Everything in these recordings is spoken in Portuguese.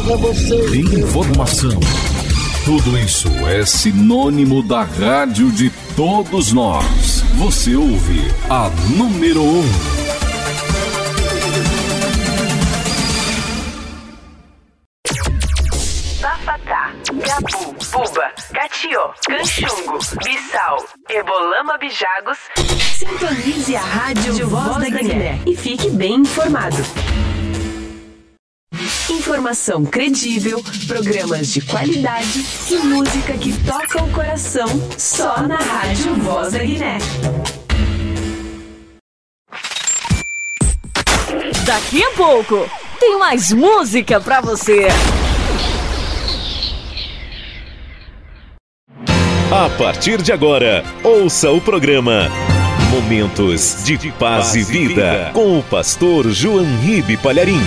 informação. Tudo isso é sinônimo da rádio de todos nós. Você ouve a número 1. Bafatá, Gabu, Buba, Catió, Canchungo, Bissau, Ebolama Bijagos. Sintonize a rádio Voz da Guiné e fique bem informado. Informação credível, programas de qualidade e música que toca o coração só na rádio Voz da Guiné. Daqui a pouco tem mais música pra você. A partir de agora, ouça o programa Momentos de Paz e Vida com o pastor João Ribe Palharim.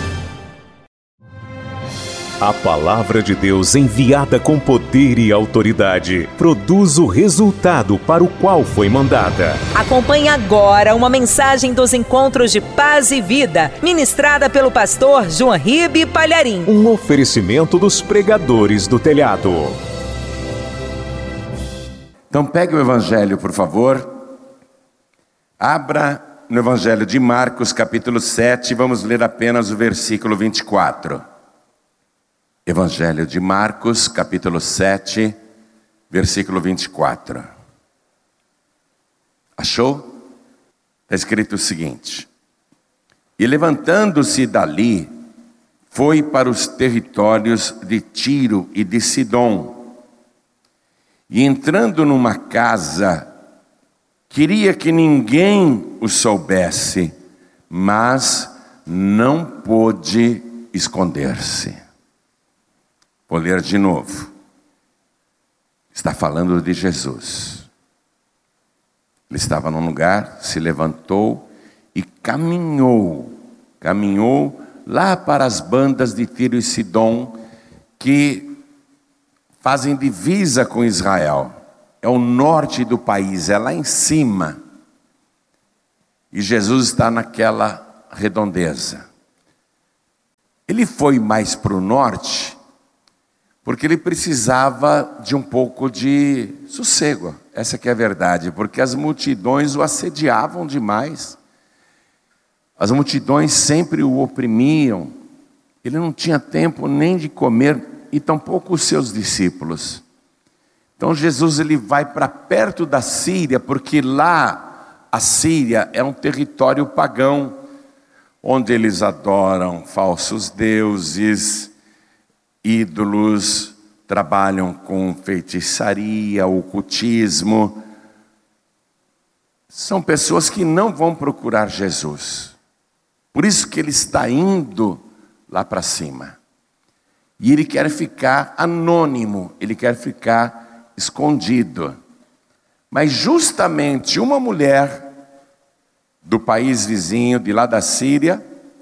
A palavra de Deus enviada com poder e autoridade produz o resultado para o qual foi mandada. Acompanhe agora uma mensagem dos encontros de Paz e Vida, ministrada pelo pastor João Ribe Palharim. Um oferecimento dos pregadores do telhado. Então pegue o Evangelho, por favor. Abra no Evangelho de Marcos, capítulo 7, vamos ler apenas o versículo 24. Evangelho de Marcos, capítulo 7, versículo 24. Achou? Está escrito o seguinte: E levantando-se dali, foi para os territórios de Tiro e de Sidom. E entrando numa casa, queria que ninguém o soubesse, mas não pôde esconder-se. Vou ler de novo. Está falando de Jesus. Ele estava num lugar, se levantou e caminhou lá para as bandas de Tiro e Sidom, que fazem divisa com Israel. É o norte do país, é lá em cima. E Jesus está naquela redondeza. Ele foi mais para o norte, porque ele precisava de um pouco de sossego. Essa que é a verdade, porque as multidões o assediavam demais. As multidões sempre o oprimiam. Ele não tinha tempo nem de comer, e tampouco os seus discípulos. Então Jesus ele vai para perto da Síria, porque lá a Síria é um território pagão, onde eles adoram falsos deuses, ídolos, trabalham com feitiçaria, ocultismo. São pessoas que não vão procurar Jesus. Por isso que ele está indo lá para cima. E ele quer ficar anônimo, ele quer ficar escondido. Mas justamente uma mulher do país vizinho, de lá da Síria,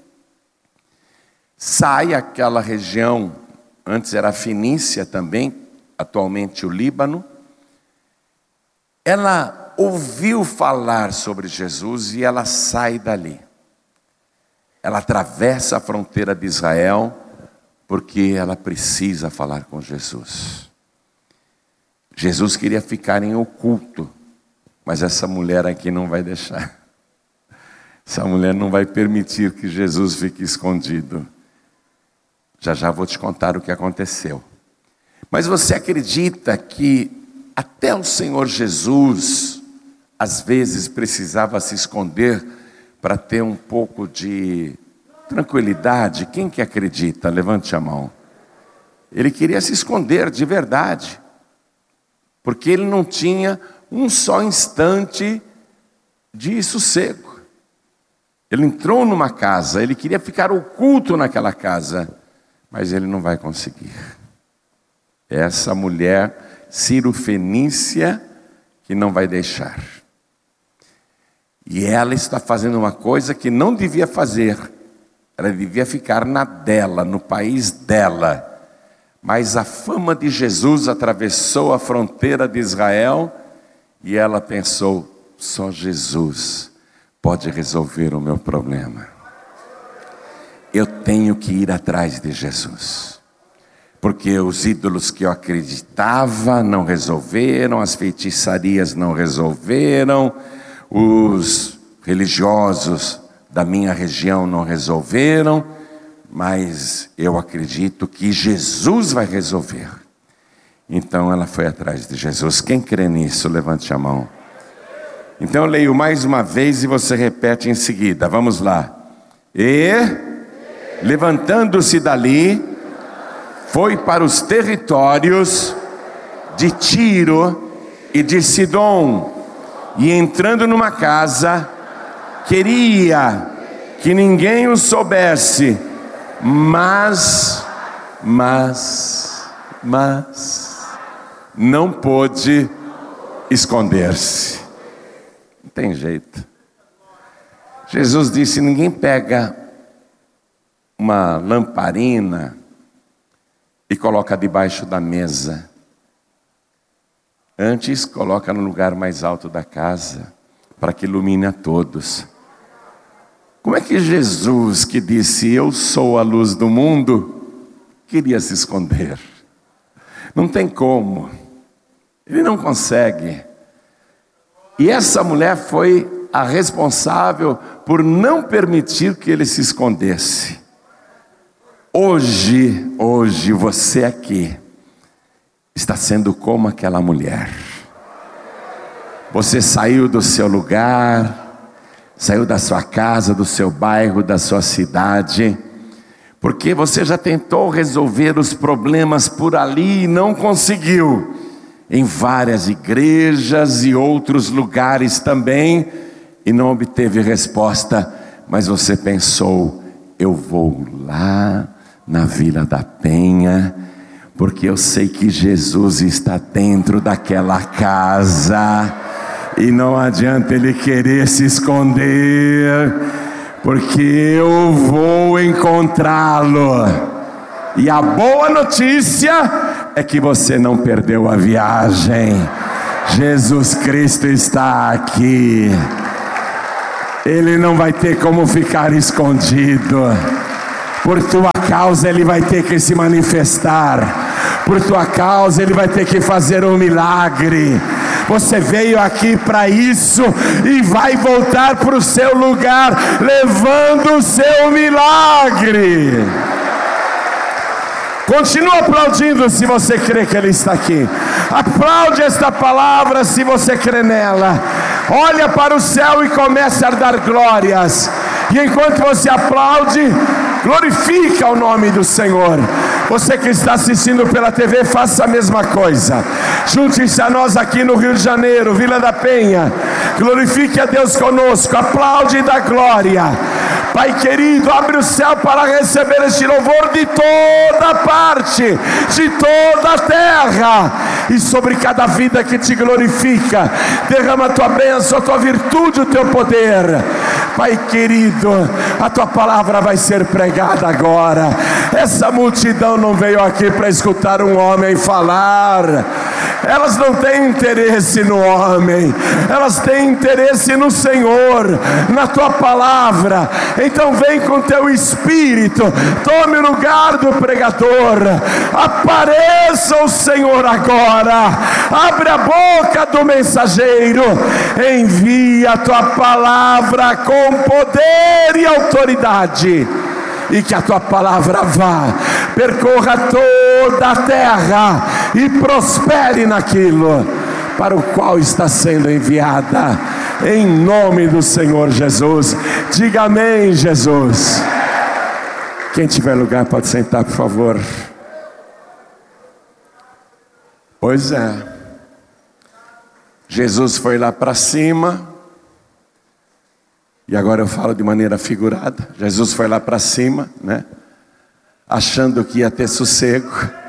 sai àquela região, antes era a Fenícia também, atualmente o Líbano. Ela ouviu falar sobre Jesus e ela sai dali. Ela atravessa a fronteira de Israel, porque ela precisa falar com Jesus. Jesus queria ficar em oculto, mas essa mulher aqui não vai deixar. Essa mulher não vai permitir que Jesus fique escondido. Já vou te contar o que aconteceu. Mas você acredita que até o Senhor Jesus, às vezes, precisava se esconder para ter um pouco de tranquilidade? Quem que acredita? Levante a mão. Ele queria se esconder de verdade, porque ele não tinha um só instante de sossego. Ele entrou numa casa, ele queria ficar oculto naquela casa, mas ele não vai conseguir. Essa mulher Ciro-fenícia que não vai deixar. E ela está fazendo uma coisa que não devia fazer. Ela devia ficar na dela, no país dela. Mas a fama de Jesus atravessou a fronteira de Israel e ela pensou: só Jesus pode resolver o meu problema. eu tenho que ir atrás de Jesus. Porque os ídolos que eu acreditava não resolveram, as feitiçarias não resolveram, os religiosos da minha região não resolveram, mas eu acredito que Jesus vai resolver. Então ela foi atrás de Jesus. Quem crê nisso, levante a mão. Então eu leio mais uma vez e você repete em seguida. Vamos lá. E, levantando-se dali, foi para os territórios de Tiro e de Sidom. E entrando numa casa, queria que ninguém o soubesse, mas não pôde esconder-se. Não tem jeito. Jesus disse: ninguém pega uma lamparina e coloca debaixo da mesa. Antes coloca no lugar mais alto da casa, para que ilumine a todos. Como é que Jesus, que disse: eu sou a luz do mundo, queria se esconder? Não tem como. Ele não consegue. E essa mulher foi a responsável por não permitir que ele se escondesse. Hoje você aqui está sendo como aquela mulher. Você saiu do seu lugar, saiu da sua casa, do seu bairro, da sua cidade, porque você já tentou resolver os problemas por ali e não conseguiu. Em várias igrejas e outros lugares também, e não obteve resposta, mas você pensou: eu vou lá na Vila da Penha, porque eu sei que Jesus está dentro daquela casa, e não adianta ele querer se esconder, porque eu vou encontrá-lo. E a boa notícia é que você não perdeu a viagem. Jesus Cristo está aqui. Ele não vai ter como ficar escondido. Por tua causa ele vai ter que se manifestar. Por tua causa ele vai ter que fazer um milagre. Você veio aqui para isso e vai voltar para o seu lugar levando o seu milagre. Continua aplaudindo se você crê que Ele está aqui. Aplaude esta palavra se você crê nela. Olha para o céu e comece a dar glórias. E enquanto você aplaude, glorifica o nome do Senhor. Você que está assistindo pela TV, faça a mesma coisa. Junte-se a nós aqui no Rio de Janeiro, Vila da Penha. Glorifique a Deus conosco. Aplaude e dá glória. Pai querido, abre o céu para receber este louvor de toda parte, de toda a terra, e sobre cada vida que te glorifica, derrama a tua bênção, a tua virtude, o teu poder. Pai querido, a tua palavra vai ser pregada agora. Essa multidão não veio aqui para escutar um homem falar. Elas não têm interesse no homem, elas têm interesse no Senhor, na tua palavra. Então vem com teu espírito, tome o lugar do pregador. Apareça o Senhor agora. Abre a boca do mensageiro, envia a tua palavra com poder e autoridade, e que a tua palavra vá, percorra toda a terra e prospere naquilo para o qual está sendo enviada, em nome do Senhor Jesus. Diga amém, Jesus. Quem tiver lugar pode sentar, por favor. Pois é, Jesus foi lá para cima. E agora eu falo de maneira figurada. Jesus foi lá para cima, né? Achando que ia ter sossego.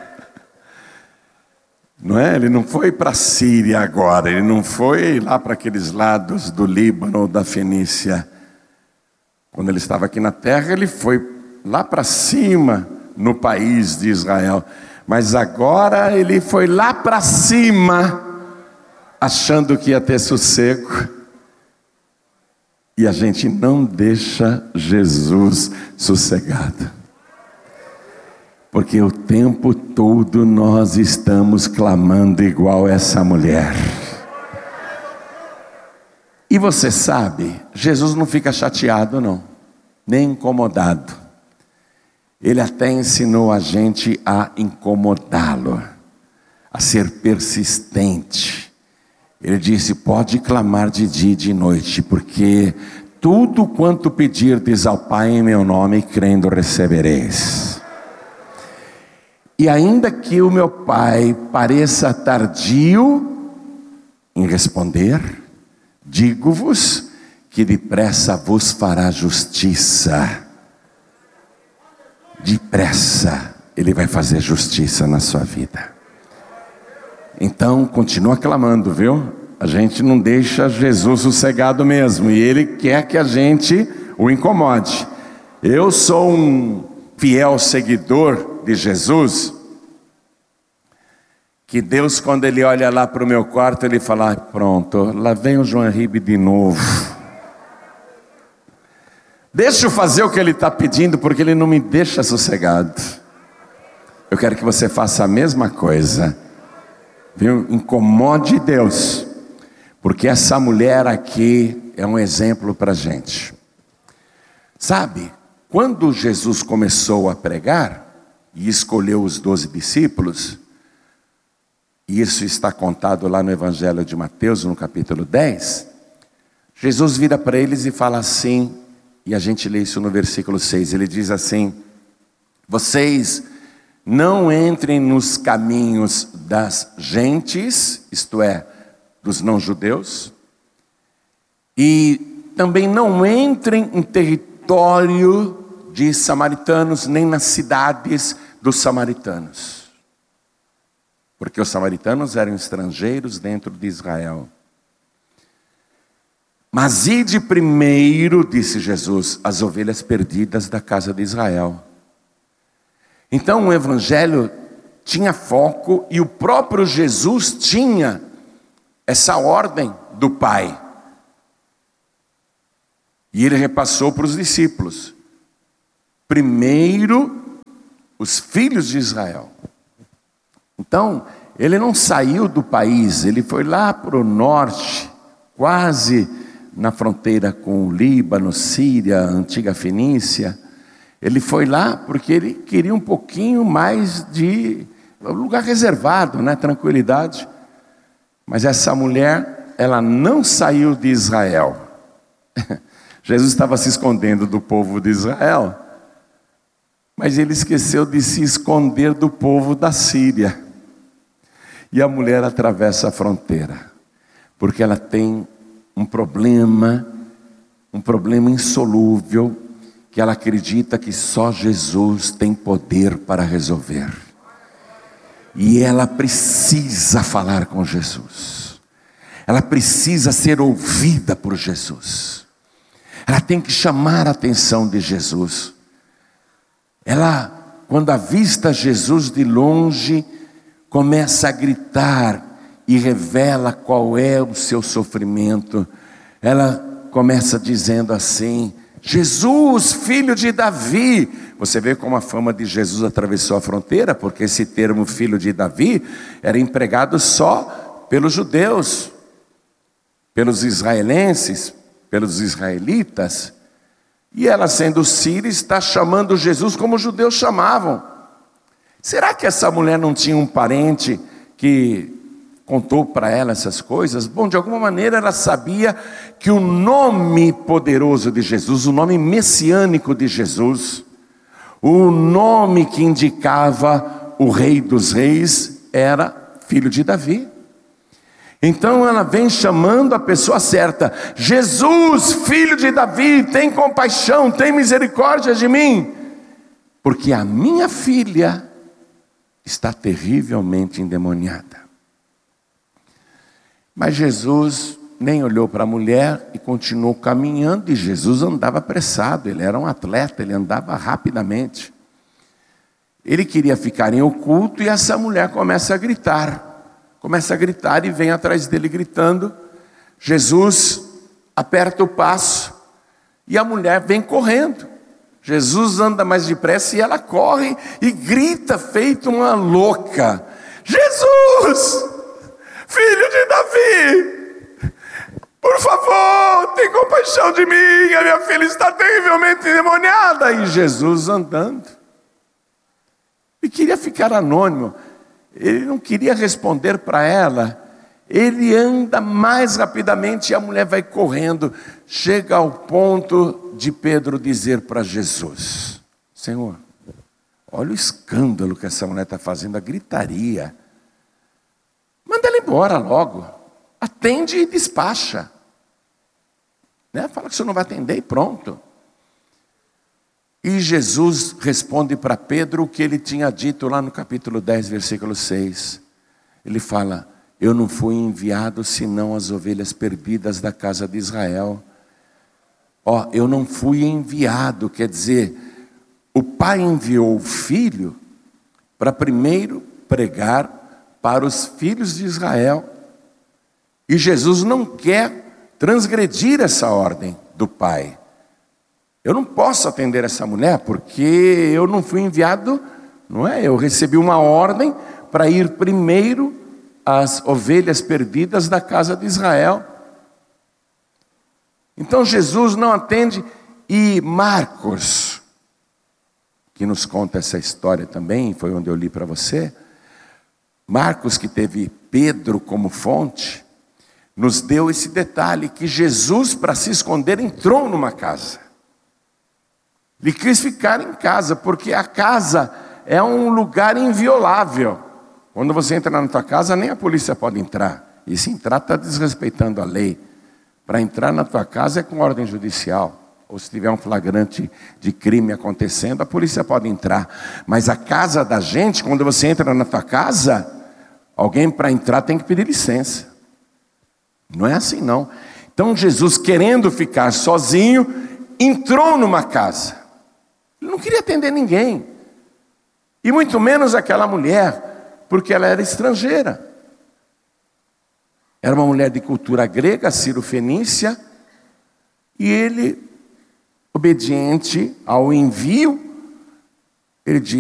Não é? Ele não foi para a Síria agora. Ele não foi lá para aqueles lados do Líbano ou da Fenícia. Quando ele estava aqui na terra, ele foi lá para cima no país de Israel. Mas agora ele foi lá para cima, achando que ia ter sossego. E a gente não deixa Jesus sossegado. Porque o tempo todo nós estamos clamando igual essa mulher. E você sabe, Jesus não fica chateado não, nem incomodado. Ele até ensinou a gente a incomodá-lo, a ser persistente. Ele disse, pode clamar de dia e de noite, porque tudo quanto pedirdes ao Pai em meu nome, crendo recebereis. E ainda que o meu Pai pareça tardio em responder, digo-vos que depressa vos fará justiça. Depressa Ele vai fazer justiça na sua vida. Então continua clamando, viu? A gente não deixa Jesus sossegado mesmo, e Ele quer que a gente o incomode. Eu sou um fiel seguidor de Jesus, que Deus, quando Ele olha lá para o meu quarto, Ele fala, pronto, lá vem o João Ribe de novo. Deixa eu fazer o que Ele está pedindo, porque Ele não me deixa sossegado. Eu quero que você faça a mesma coisa, viu? Incomode Deus, porque essa mulher aqui é um exemplo para a gente. Sabe, quando Jesus começou a pregar, e escolheu os 12 discípulos, e isso está contado lá no Evangelho de Mateus, no capítulo 10, Jesus vira para eles e fala assim, e a gente lê isso no versículo 6, ele diz assim, vocês não entrem nos caminhos das gentes, isto é, dos não-judeus, e também não entrem em território de samaritanos, nem nas cidades dos samaritanos. Porque os samaritanos eram estrangeiros dentro de Israel. Mas ide primeiro, disse Jesus, as ovelhas perdidas da casa de Israel. Então o Evangelho tinha foco, e o próprio Jesus tinha essa ordem do Pai. E Ele repassou para os discípulos. Primeiro, os filhos de Israel. Então, Ele não saiu do país, Ele foi lá para o norte, quase na fronteira com o Líbano, Síria, antiga Fenícia. Ele foi lá porque Ele queria um pouquinho mais de lugar reservado, né? Tranquilidade. Mas essa mulher, ela não saiu de Israel. Jesus estava se escondendo do povo de Israel, mas Ele esqueceu de se esconder do povo da Síria. E a mulher atravessa a fronteira, porque ela tem um problema insolúvel, que ela acredita que só Jesus tem poder para resolver. E ela precisa falar com Jesus. Ela precisa ser ouvida por Jesus. Ela tem que chamar a atenção de Jesus. Ela, quando avista Jesus de longe, começa a gritar e revela qual é o seu sofrimento. Ela começa dizendo assim, Jesus, filho de Davi. Você vê como a fama de Jesus atravessou a fronteira, porque esse termo filho de Davi era empregado só pelos judeus, pelos israelenses, pelos israelitas. E ela, sendo síria, está chamando Jesus como os judeus chamavam. Será que essa mulher não tinha um parente que contou para ela essas coisas? Bom, de alguma maneira ela sabia que o nome poderoso de Jesus, o nome messiânico de Jesus, o nome que indicava o Rei dos Reis, era filho de Davi. Então ela vem chamando a pessoa certa. Jesus, filho de Davi, tem compaixão, tem misericórdia de mim, porque a minha filha está terrivelmente endemoniada. Mas Jesus nem olhou para a mulher e continuou caminhando. E Jesus andava apressado, ele era um atleta, ele andava rapidamente. Ele queria ficar em oculto, e essa mulher começa a gritar e vem atrás dele gritando. Jesus aperta o passo E a mulher vem correndo. Jesus anda mais depressa e ela corre e grita feito uma louca: Jesus, filho de Davi, por favor, tem compaixão de mim, a minha filha está terrivelmente endemoniada. E Jesus andando. Ele queria ficar anônimo, ele não queria responder para ela. Ele anda mais rapidamente e a mulher vai correndo. Chega ao ponto de Pedro dizer para Jesus: Senhor, olha o escândalo que essa mulher está fazendo, a gritaria. Manda ela embora logo. Atende e despacha. Né? Fala que o senhor não vai atender e pronto. E Jesus responde para Pedro o que ele tinha dito lá no capítulo 10, versículo 6. Ele fala: eu não fui enviado senão as ovelhas perdidas da casa de Israel. Eu não fui enviado, quer dizer, o pai enviou o filho para primeiro pregar para os filhos de Israel. E Jesus não quer transgredir essa ordem do pai. Eu não posso atender essa mulher porque eu não fui enviado, não é? Eu recebi uma ordem para ir primeiro às ovelhas perdidas da casa de Israel. Então Jesus não atende. E Marcos, que nos conta essa história também, foi onde eu li para você. Marcos, que teve Pedro como fonte, nos deu esse detalhe que Jesus, para se esconder, entrou numa casa. Ele quis ficar em casa, porque a casa é um lugar inviolável. Quando você entra na tua casa, nem a polícia pode entrar. E se entrar, está desrespeitando a lei. Para entrar na tua casa é com ordem judicial. Ou se tiver um flagrante de crime acontecendo, a polícia pode entrar. Mas a casa da gente, quando você entra na tua casa, alguém para entrar tem que pedir licença. Não é assim não. Então Jesus, querendo ficar sozinho, entrou numa casa. Ele não queria atender ninguém. E muito menos aquela mulher, porque ela era estrangeira. Era uma mulher de cultura grega, sírio-fenícia, e ele, obediente ao envio, ele diz: